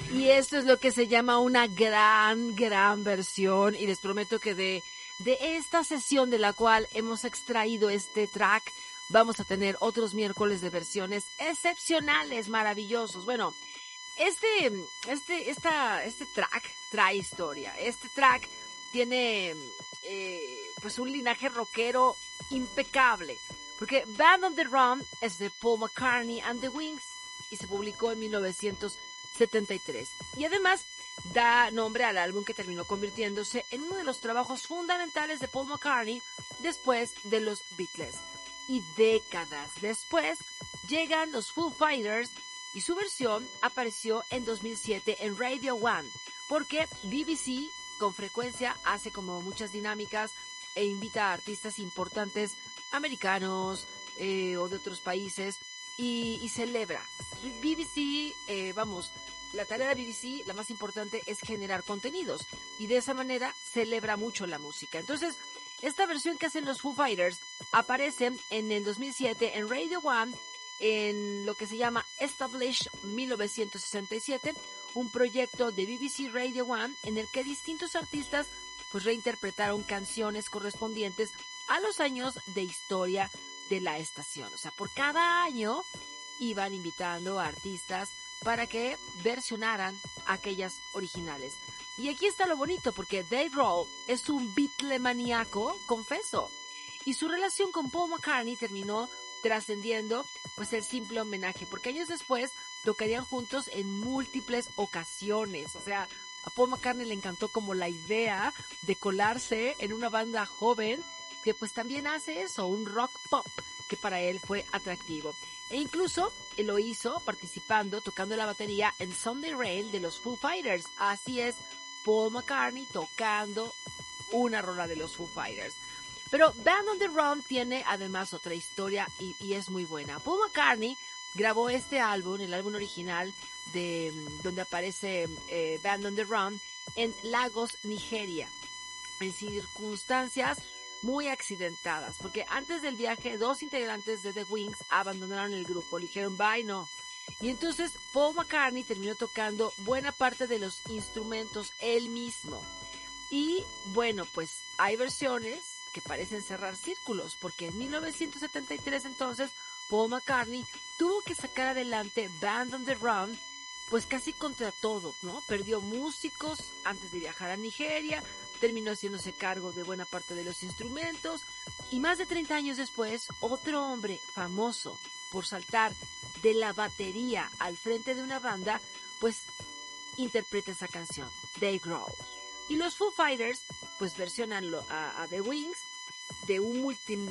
Y esto es lo que se llama una gran versión. Y les prometo que de esta sesión de la cual hemos extraído este track, vamos a tener otros miércoles de versiones excepcionales, maravillosos. Bueno, este track trae historia. Este track tiene pues un linaje rockero impecable. Porque Band on the Run es de Paul McCartney and the Wings y se publicó en 1973. Y además da nombre al álbum que terminó convirtiéndose en uno de los trabajos fundamentales de Paul McCartney después de los Beatles. Y décadas después llegan los Foo Fighters y su versión apareció en 2007 en Radio One, porque BBC con frecuencia hace como muchas dinámicas e invita a artistas importantes americanos o de otros países y celebra. BBC, la tarea de BBC, la más importante es generar contenidos y de esa manera celebra mucho la música. Entonces, esta versión que hacen los Foo Fighters aparece en el 2007 en Radio One en lo que se llama Establish 1967, un proyecto de BBC Radio One en el que distintos artistas pues reinterpretaron canciones correspondientes a los años de historia de la estación. O sea, por cada año iban invitando a artistas para que versionaran aquellas originales. Y aquí está lo bonito, porque Dave Grohl es un Beatlemaníaco, confeso. Y su relación con Paul McCartney terminó trascendiendo pues el simple homenaje, porque años después tocarían juntos en múltiples ocasiones. O sea, a Paul McCartney le encantó como la idea de colarse en una banda joven que pues también hace eso, un rock pop, que para él fue atractivo. E incluso él lo hizo participando, tocando la batería en Sunday Rain de los Foo Fighters. Así es, Paul McCartney tocando una rola de los Foo Fighters. Pero Band on the Run tiene además otra historia y es muy buena. Paul McCartney grabó este álbum, el álbum original de donde aparece Band on the Run, en Lagos, Nigeria, en circunstancias muy accidentadas, porque antes del viaje 2 integrantes de The Wings abandonaron el grupo, le dijeron bye, no. Y entonces Paul McCartney terminó tocando buena parte de los instrumentos él mismo. Y bueno, pues hay versiones que parecen cerrar círculos, porque en 1973 entonces Paul McCartney tuvo que sacar adelante Band on the Run, pues casi contra todo, ¿no? Perdió músicos antes de viajar a Nigeria, terminó haciéndose cargo de buena parte de los instrumentos, y más de 30 años después, otro hombre famoso por saltar de la batería al frente de una banda, pues interpreta esa canción, Dave Grohl. Y los Foo Fighters, pues versionan a The Wings de un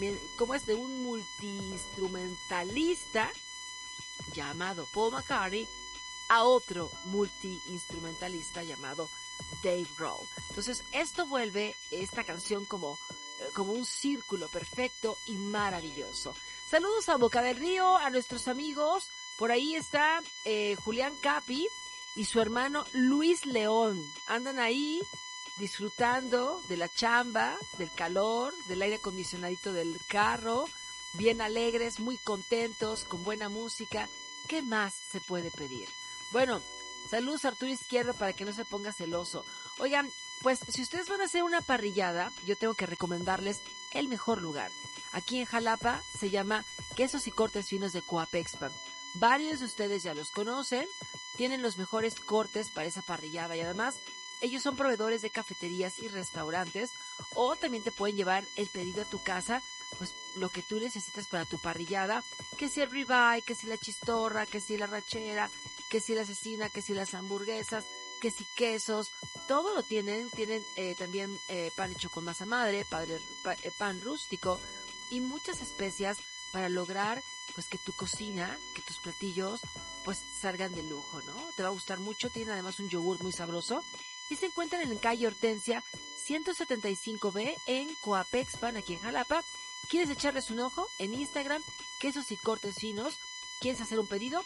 multiinstrumentalista llamado Paul McCartney a otro multiinstrumentalista llamado Dave Grohl. Entonces esto vuelve esta canción como un círculo perfecto y maravilloso. Saludos a Boca del Río, a nuestros amigos. Por ahí está Julián Capi y su hermano Luis León. Andan ahí disfrutando de la chamba, del calor, del aire acondicionadito del carro, bien alegres, muy contentos, con buena música. ¿Qué más se puede pedir? Bueno, saludos a Arturo Izquierdo para que no se ponga celoso. Oigan, pues si ustedes van a hacer una parrillada, yo tengo que recomendarles el mejor lugar. Aquí en Jalapa se llama Quesos y Cortes Finos de Coapexpan. Varios de ustedes ya los conocen, tienen los mejores cortes para esa parrillada y además ellos son proveedores de cafeterías y restaurantes, o también te pueden llevar el pedido a tu casa, pues lo que tú necesitas para tu parrillada, que si el ribeye, que si la chistorra, que si la rachera, que si la cecina, que si las hamburguesas, que si quesos, todo lo tienen también pan hecho con masa madre, pan rústico y muchas especias para lograr pues que tu cocina, que tus platillos pues salgan de lujo, ¿no? Te va a gustar mucho, tiene además un yogur muy sabroso y se encuentran en la calle Hortensia 175B en Coapexpan, aquí en Jalapa. ¿Quieres echarles un ojo? En Instagram, Quesos y Cortes Finos. ¿Quieres hacer un pedido?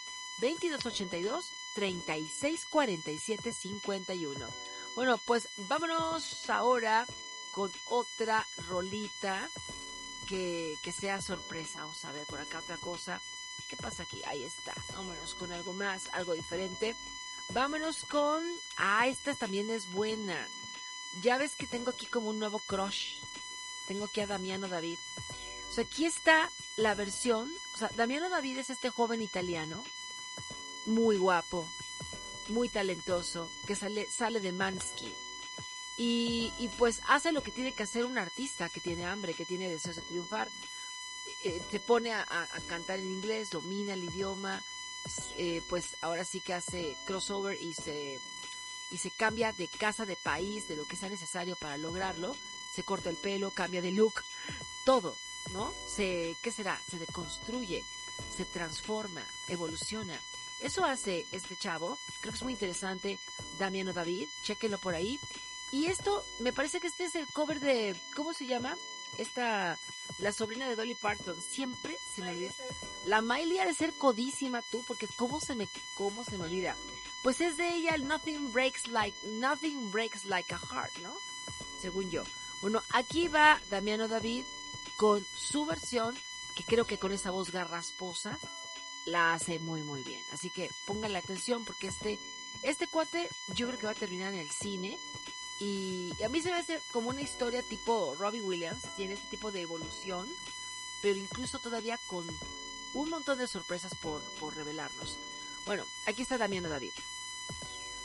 2282-3647-51. Bueno, pues vámonos ahora con otra rolita que sea sorpresa. Vamos a ver por acá otra cosa. ¿Qué pasa aquí? Ahí está. Vámonos con algo más, algo diferente. Vámonos con... esta también es buena. Ya ves que tengo aquí como un nuevo crush. Tengo aquí a Damiano David. O sea, aquí está la versión. O sea, Damiano David es este joven italiano, muy guapo, muy talentoso, que sale de Mansky. Y pues hace lo que tiene que hacer un artista que tiene hambre, que tiene deseos de triunfar. Se pone a cantar en inglés, domina el idioma, pues ahora sí que hace crossover y se cambia de casa, de país, de lo que sea necesario para lograrlo. Se corta el pelo, cambia de look, todo, ¿no? ¿Qué será? Se deconstruye, se transforma, evoluciona. Eso hace este chavo. Creo que es muy interesante. Damiano David, chéquenlo por ahí. Y esto, me parece que este es el cover de, ¿cómo se llama? La sobrina de Dolly Parton. Siempre se me olvida. La Miley ha de ser codísima tú, porque cómo se me olvida. Pues es de ella el Nothing Breaks Like a Heart, ¿no? Según yo. Bueno, aquí va Damiano David con su versión, que creo que con esa voz garrasposa la hace muy muy bien. Así que pónganle atención porque este cuate yo creo que va a terminar en el cine. Y a mí se me hace como una historia tipo Robbie Williams, así en este tipo de evolución, pero incluso todavía con un montón de sorpresas por revelarnos. Bueno, aquí está Damiano David.